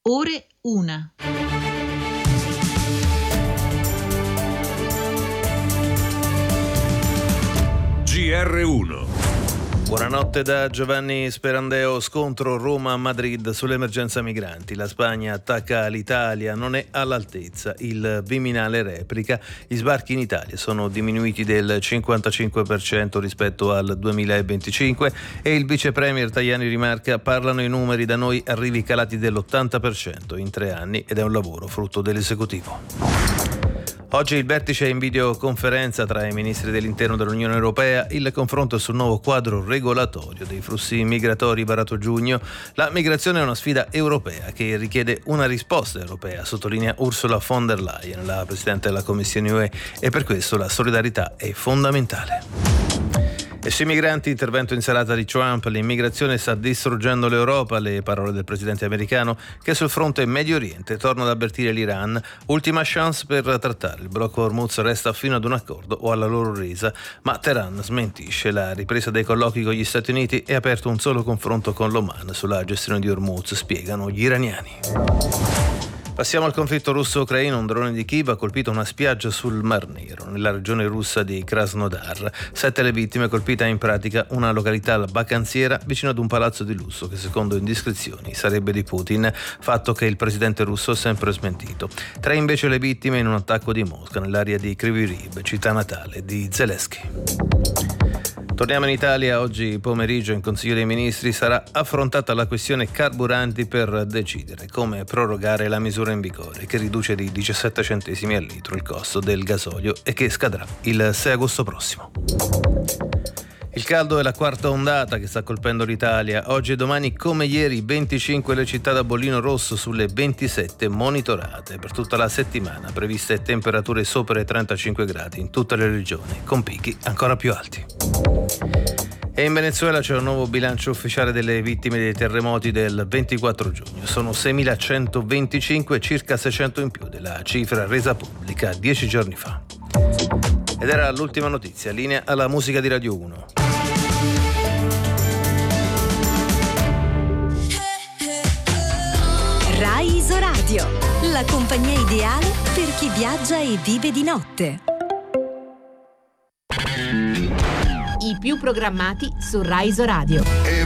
Ore 1. GR1. Buonanotte da Giovanni Sperandeo. Scontro Roma-Madrid sull'emergenza migranti. La Spagna attacca l'Italia, non è all'altezza. Il Viminale replica. Gli sbarchi in Italia sono diminuiti del 55% rispetto al 2025 e il vice premier Tajani rimarca: parlano i numeri, da noi arrivi calati dell'80% in 3 anni ed è un lavoro frutto dell'esecutivo. Oggi il vertice in videoconferenza tra i ministri dell'interno dell'Unione Europea, il confronto sul nuovo quadro regolatorio dei flussi migratori varato giugno. La migrazione è una sfida europea che richiede una risposta europea, sottolinea Ursula von der Leyen, la Presidente della Commissione UE, e per questo la solidarietà è fondamentale. E sui migranti, intervento in serata di Trump: l'immigrazione sta distruggendo l'Europa, le parole del presidente americano, che sul fronte Medio Oriente torna ad avvertire l'Iran. Ultima chance per trattare il blocco Hormuz, resta fino ad un accordo o alla loro resa, ma Teheran smentisce la ripresa dei colloqui con gli Stati Uniti e ha aperto un solo confronto con l'Oman sulla gestione di Hormuz, spiegano gli iraniani. Passiamo al conflitto russo-ucraino. Un drone di Kiev ha colpito una spiaggia sul Mar Nero, nella regione russa di Krasnodar. 7 le vittime, colpita in pratica una località vacanziera vicino ad un palazzo di lusso che, secondo indiscrezioni, sarebbe di Putin, fatto che il presidente russo ha sempre smentito. 3 invece le vittime in un attacco di Mosca nell'area di Kryvyi Rih, città natale di Zelensky. Torniamo in Italia. Oggi pomeriggio in Consiglio dei Ministri sarà affrontata la questione carburanti per decidere come prorogare la misura in vigore che riduce di 17 centesimi al litro il costo del gasolio e che scadrà il 6 agosto prossimo. Il caldo è la quarta ondata che sta colpendo l'Italia. Oggi e domani, come ieri, 25 le città da bollino rosso sulle 27 monitorate. Per tutta la settimana previste temperature sopra i 35 gradi in tutte le regioni, con picchi ancora più alti. E in Venezuela c'è un nuovo bilancio ufficiale delle vittime dei terremoti del 24 giugno. Sono 6.125, circa 600 in più della cifra resa pubblica 10 giorni fa. Ed era l'ultima notizia. Linea alla musica di Radio 1. Rai Isoradio, la compagnia ideale per chi viaggia e vive di notte. I più programmati su Rai Isoradio.